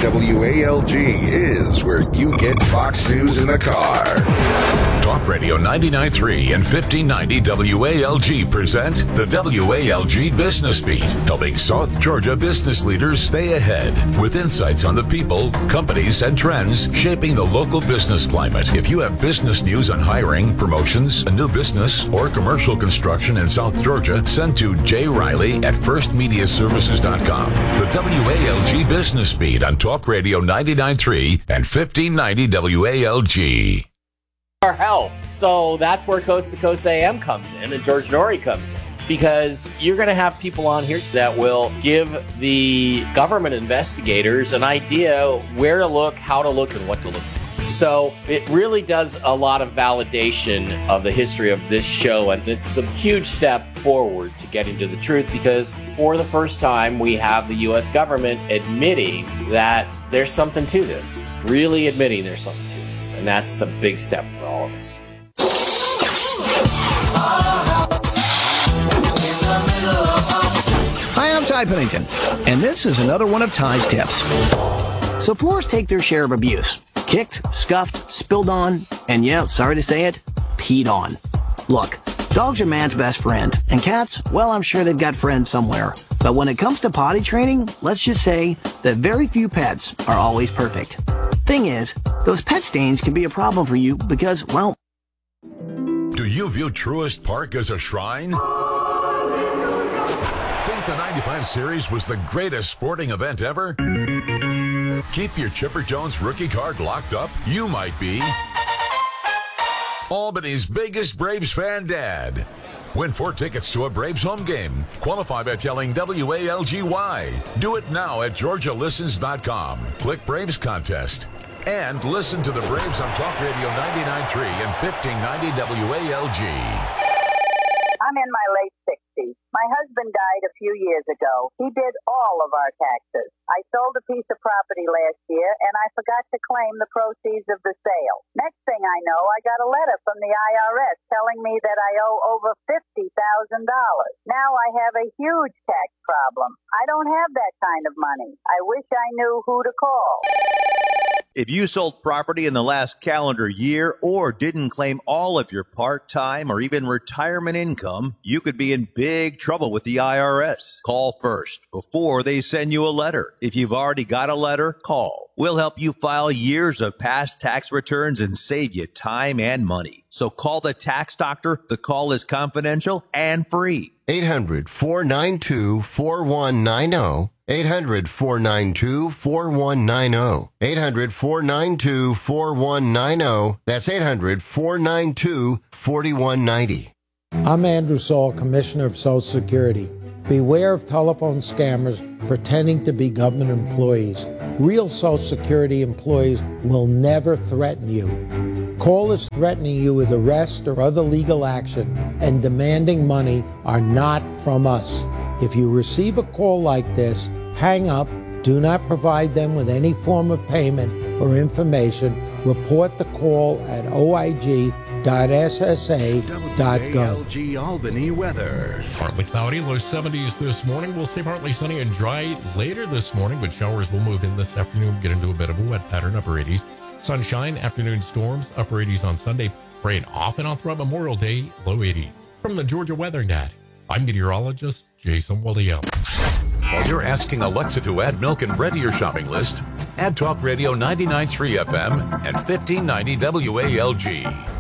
WALG is where you get Fox News in the car. Talk Radio 99.3 and 1590 WALG present the WALG Business Beat, helping South Georgia business leaders stay ahead with insights on the people, companies, and trends shaping the local business climate. If you have business news on hiring, promotions, a new business, or commercial construction in South Georgia, send to Jay Riley at firstmediaservices.com. The WALG Business Beat on Talk Radio 99.3 and 1590 WALG. Our help. So that's where Coast to Coast AM comes in and George Norrie comes in. Because you're going to have people on here that will give the government investigators an idea where to look, how to look, and what to look for. So it really does a lot of validation of the history of this show. And this is a huge step forward to getting to the truth because for the first time, we have the U.S. government admitting that there's something to this. Really admitting there's something to this. And that's a big step for all of us. Hi, I'm Ty Pennington, and this is another one of Ty's tips. So floors take their share of abuse. Kicked, scuffed, spilled on, and yeah, sorry to say it, peed on. Look, dogs are man's best friend, and cats, well, I'm sure they've got friends somewhere. But when it comes to potty training, let's just say that very few pets are always perfect. Thing is, those pet stains can be a problem for you because, well... Do you view Truist Park as a shrine? Think the 95 Series was the greatest sporting event ever? Keep your Chipper Jones rookie card locked up? You might be Albany's biggest Braves fan dad. Win 4 tickets to a Braves home game. Qualify by telling WALG why. Do it now at GeorgiaListens.com. Click Braves Contest. And listen to the Braves on Talk Radio 99.3 and 1590 WALG. I'm in my late 60s. My husband died a few years ago. He did all of our taxes. I sold a piece of property last year, and I forgot to claim the proceeds of the sale. Next thing I know, I got a letter from the IRS telling me that I owe over $50,000. Now I have a huge tax problem. I don't have that kind of money. I wish I knew who to call. If you sold property in the last calendar year or didn't claim all of your part-time or even retirement income, you could be in big trouble with the IRS. Call first before they send you a letter. If you've already got a letter, call. We'll help you file years of past tax returns and save you time and money. So call the tax doctor. The call is confidential and free. 800-492-4190. 800-492-4190. 800-492-4190. That's 800-492-4190. I'm Andrew Saul, Commissioner of Social Security. Beware of telephone scammers pretending to be government employees. Real Social Security employees will never threaten you. Callers threatening you with arrest or other legal action and demanding money are not from us. If you receive a call like this, hang up, do not provide them with any form of payment or information. Report the call at oig.ssa.gov. WALG Albany weather. Partly cloudy, low 70s this morning. We'll stay partly sunny and dry later this morning, but showers will move in this afternoon, get into a bit of a wet pattern, upper 80s. Sunshine, afternoon storms, upper 80s on Sunday. Rain off and on throughout Memorial Day, low 80s. From the Georgia Weather Net, I'm meteorologist Jason Williams. While you're asking Alexa to add milk and bread to your shopping list, add Talk Radio 99.3 FM and 1590 WALG.